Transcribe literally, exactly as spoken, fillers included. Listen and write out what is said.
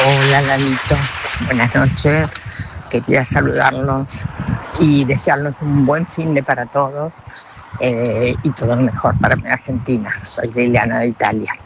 Hola, Lalito. Buenas noches. Quería saludarlos y desearles un buen fin de para todos eh, y todo lo mejor para mi Argentina. Soy Liliana de Italia.